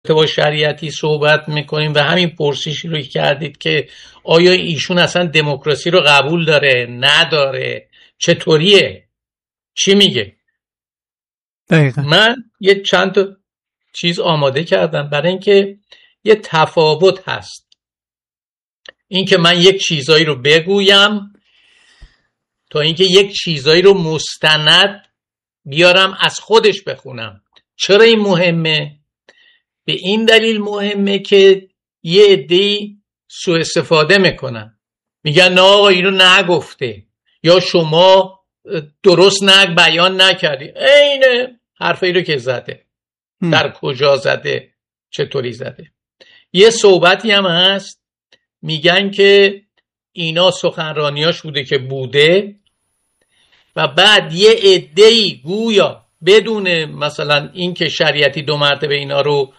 با شریعتی صحبت میکنیم و همین پرسشی رو کردید که آیا ایشون اصلا دموکراسی رو قبول داره نداره، چطوریه، چی میگه؟ دقیقا. من یه چند تا چیز آماده کردم برای اینکه یه تفاوت هست، اینکه من یک چیزایی رو بگویم تا اینکه یک چیزایی رو مستند بیارم از خودش بخونم. چرا این مهمه؟ به این دلیل مهمه که یه عده‌ای سوء استفاده میکنن، میگن نه آقا اینو نگفته یا شما درست بیان نکردی. اینه حرفی رو که زده، در کجا زده، چطوری زده. یه صحبتی هم هست میگن که اینا سخنرانیاش بوده که بوده و بعد یه عده‌ای گویا بدون مثلا این که شریعتی 2 مرتبه اینا رو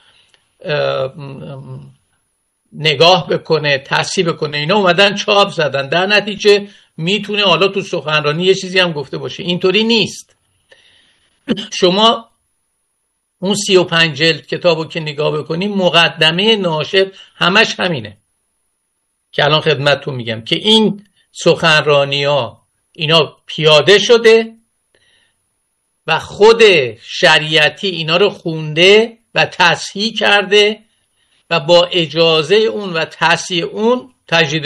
نگاه بکنه، تصحیح بکنه، اینا اومدن چاپ زدن. در نتیجه میتونه حالا تو سخنرانی یه چیزی هم گفته باشه. اینطوری نیست. شما اون 35 جلد کتابو که نگاه بکنی، مقدمه ناشر همش همینه که الان خدمتتون میگم که این سخنرانی ها اینا پیاده شده و خود شریعتی اینا رو خونده و تصحیح کرده و با اجازه اون و تصحیح اون تجدید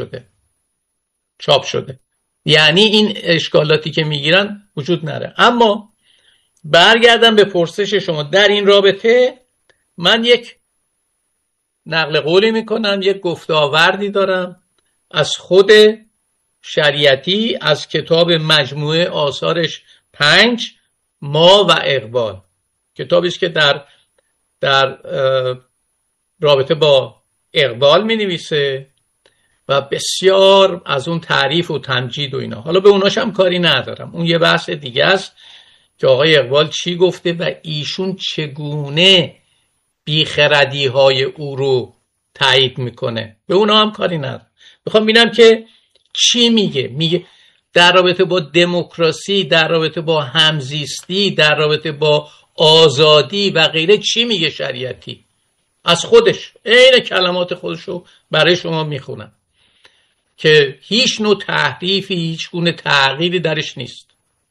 چاپ شده. یعنی این اشکالاتی که میگیرن وجود نره. اما برگردم به پرسش شما در این رابطه، من یک نقل قولی میکنم، یک گفتاوردی دارم از خود شریعتی از کتاب مجموعه آثارش 5 ما و اقبال، کتابیست که در رابطه با اقبال می نویسه و بسیار از اون تعریف و تمجید و اینا. حالا به اوناش هم کاری ندارم، اون یه بحث دیگه است که آقای اقبال چی گفته و ایشون چگونه بیخردی های او رو تایید میکنه، به اونا هم کاری ندارم. میخوام ببینم که چی میگه در رابطه با دموکراسی، در رابطه با همزیستی، در رابطه با آزادی و غیره. چی میگه شریعتی از خودش؟ این کلمات خودشو برای شما میخونم که هیچ نوع تحریفی، هیچ گونه تغییری درش نیست.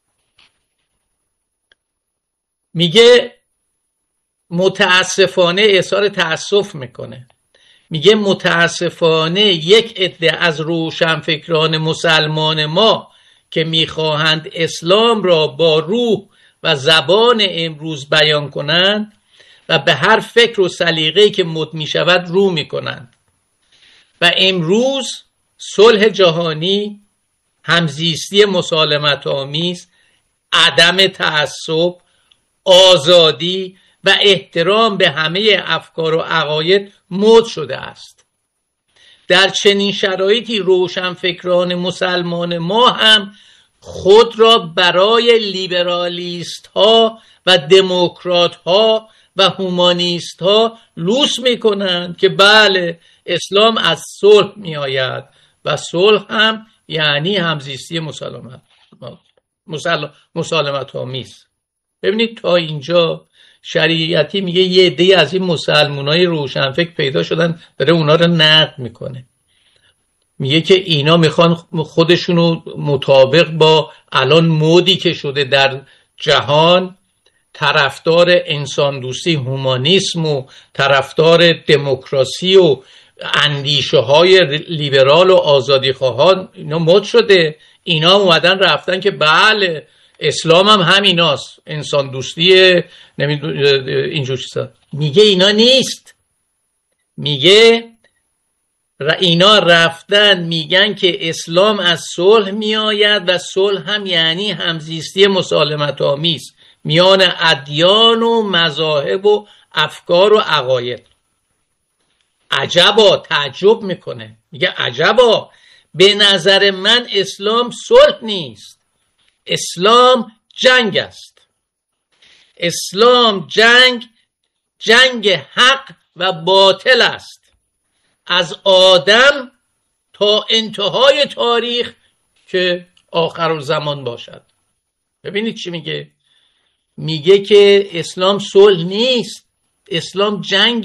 میگه متاسفانه، اظهار تأسف میکنه، میگه متاسفانه یک عده از روشنفکران مسلمان ما که میخواهند اسلام را با روح و زبان امروز بیان کنند و به هر فکر و سلیقه‌ای که مد میشود رو میکنند و امروز صلح جهانی، همزیستی مسالمت آمیز، عدم تعصب، آزادی و احترام به همه افکار و عقاید مد شده است. در چنین شرایطی روشنفکران مسلمان ما هم خود را برای لیبرالیست ها و دموکرات ها و هومانیست ها لوس می کنند که بله اسلام از صلح می آید و صلح هم یعنی همزیستی مسالمت آمیز. ببینید تا اینجا شریعتی میگه یه عده از این مسلمانای روشنفکر پیدا شدن، داره اونا رو نقد میکنه. میگه که اینا میخوان خودشونو مطابق با الان مودی که شده در جهان، طرفدار انسان دوستی، هومانیسم و طرفدار دموکراسی و اندیشه های لیبرال و آزادی خواهان، اینا مد شده. اینا اومدن رفتن که بله اسلام هم همیناست، انسان دوستیه، اینجور چیزا. میگه اینا نیست. میگه اینا رفتن میگن که اسلام از صلح میآید و صلح هم یعنی همزیستی مسالمت آمیز میان ادیان و مذاهب و افکار و عقاید. عجبا، تعجب میکنه، میگه عجبا، به نظر من اسلام صلح نیست، اسلام جنگ است. اسلام جنگ حق و باطل است، از آدم تا انتهای تاریخ که آخرالزمان باشد. ببینید چی میگه. میگه که اسلام صلح نیست، اسلام جنگ